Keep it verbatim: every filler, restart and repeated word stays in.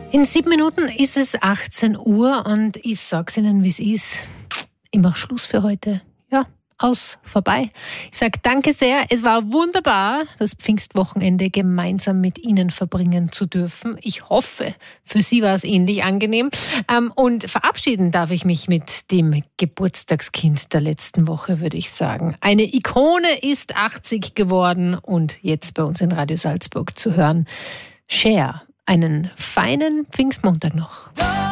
In sieben Minuten ist es achtzehn Uhr und ich sag's Ihnen, wie es ist. Ich mach Schluss für heute. Ja, aus, vorbei. Ich sag danke sehr. Es war wunderbar, das Pfingstwochenende gemeinsam mit Ihnen verbringen zu dürfen. Ich hoffe, für Sie war es ähnlich angenehm. Und verabschieden darf ich mich mit dem Geburtstagskind der letzten Woche, würde ich sagen. Eine Ikone ist achtzig geworden und jetzt bei uns in Radio Salzburg zu hören. Cher. Einen feinen Pfingstmontag noch.